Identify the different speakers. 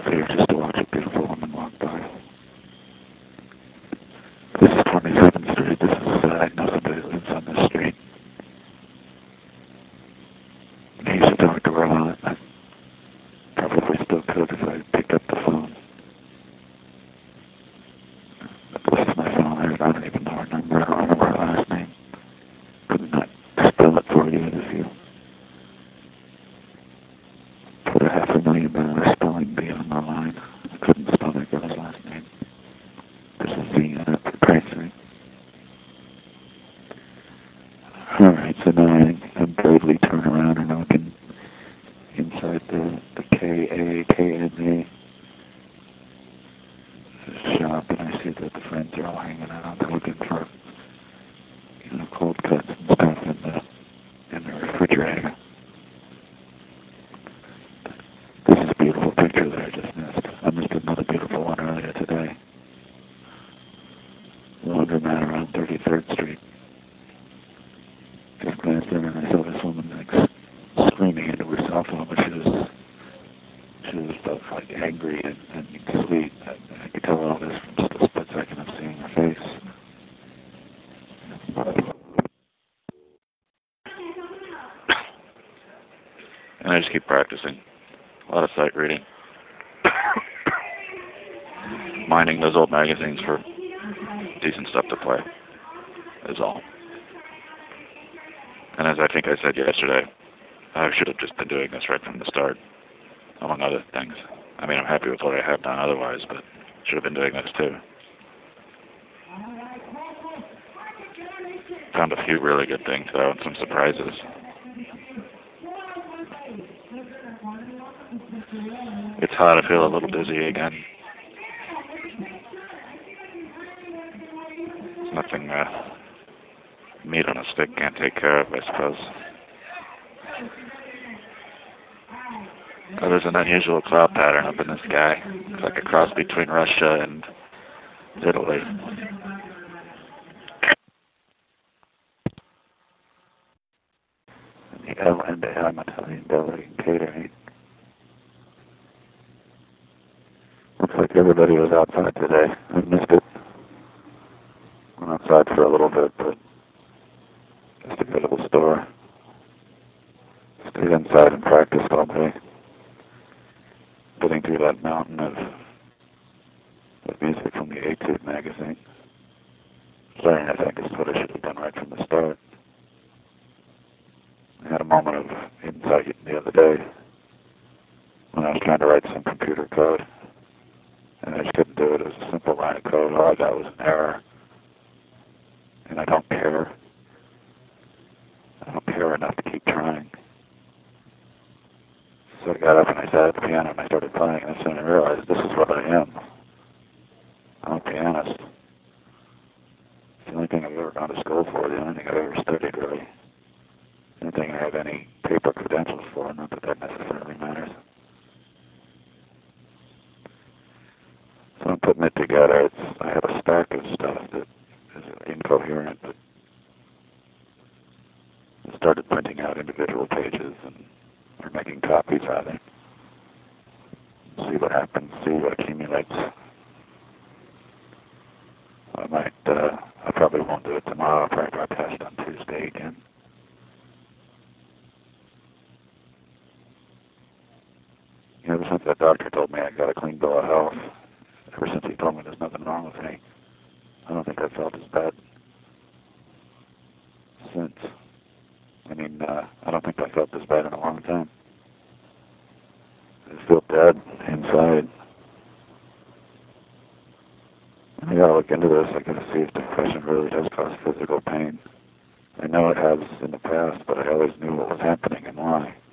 Speaker 1: here just to watch a beautiful woman walk by. This is 27th Street. I know somebody who lives on this street. I used to talk to her a lot. I probably still could if I picked up the phone. But this is my phone. I don't even know her number. I don't remember her last name. Could not spell it for you if you put a $500,000 spelling bee on my line. I couldn't spell that girl's last name. This is the pricing. Alright, so now I bravely turn around and look inside the KAKNA shop, and I see that the friends are all hanging out. They're looking for, cold cuts and stuff in the refrigerator. This is a beautiful picture that I just missed. I missed another beautiful one earlier today. Laundromat around 33rd Street. Just glanced in and I saw this woman screaming into her cell phone, but she was angry and sweet. I could tell all this from just a split second of seeing her face. And I just keep practicing. A lot of sight reading. Mining those old magazines for decent stuff to play is all. And as I think I said yesterday, I should have just been doing this right from the start, among other things. I mean, I'm happy with what I have done otherwise, but should have been doing this too. Found a few really good things, though, and some surprises. It's hot. I feel a little dizzy again. It's nothing meat on a stick can't take care of, I suppose. Oh, there's an unusual cloud pattern up in the sky. It's like a cross between Russia and Italy. The L&M Italian Deli and Catering. Looks like everybody was outside today. I missed it. Went outside for a little bit, but just a good little store. Stayed inside and practiced all day. Getting through that mountain of music from the Etude magazine. Playing, I think, is what I should have done right from the start. I had a moment of insight the other day when I was trying to write some computer code, and I just couldn't do it. It was a simple line of code. All I got was an error, and I don't care. I don't care enough to keep trying. So I got up and I sat at the piano and I started playing, and soon I realized this is what I am. I'm a pianist. It's the only thing I've ever gone to school for, the only thing I've ever studied, really. The only thing I have any paper credentials for, not that that necessarily matters. So I'm putting it together. I have a stack of stuff that is incoherent, but I started printing out individual pages or making copies of it. See what happens, see what accumulates. I probably won't do it tomorrow. I'll probably test on Tuesday again. Ever since that doctor told me I got a clean bill of health, ever since he told me there's nothing wrong with me, I don't think I felt as bad since. I don't think I felt this bad in a long time. I feel dead inside. I gotta look into this. I gotta see if depression really does cause physical pain. I know it has in the past, but I always knew what was happening and why.